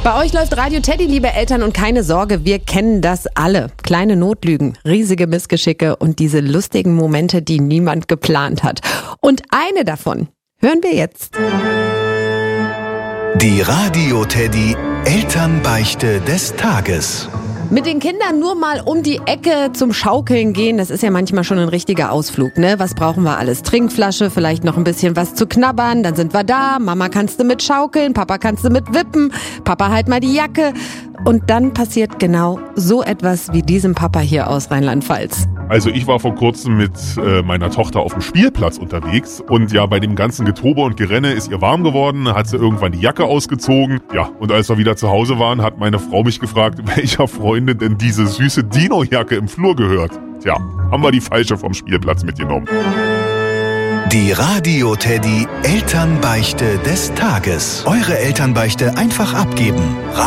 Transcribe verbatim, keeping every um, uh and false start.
Bei euch läuft Radio Teddy, liebe Eltern, und keine Sorge, wir kennen das alle. Kleine Notlügen, riesige Missgeschicke und diese lustigen Momente, die niemand geplant hat. Und eine davon hören wir jetzt. Die Radio Teddy Elternbeichte des Tages. Mit den Kindern nur mal um die Ecke zum Schaukeln gehen, das ist ja manchmal schon ein richtiger Ausflug, ne? Was brauchen wir alles? Trinkflasche, vielleicht noch ein bisschen was zu knabbern, dann sind wir da. Mama, kannst du mit schaukeln, Papa, kannst du mit wippen, Papa, halt mal die Jacke. Und dann passiert genau so etwas wie diesem Papa hier aus Rheinland-Pfalz. Also ich war vor kurzem mit äh, meiner Tochter auf dem Spielplatz unterwegs und ja, bei dem ganzen Getobe und Gerenne ist ihr warm geworden, hat sie irgendwann die Jacke ausgezogen. Ja, und als wir wieder zu Hause waren, hat meine Frau mich gefragt, welcher Freundin denn diese süße Dino-Jacke im Flur gehört. Tja, haben wir die falsche vom Spielplatz mitgenommen. Die Radio Teddy Elternbeichte des Tages. Eure Elternbeichte einfach abgeben.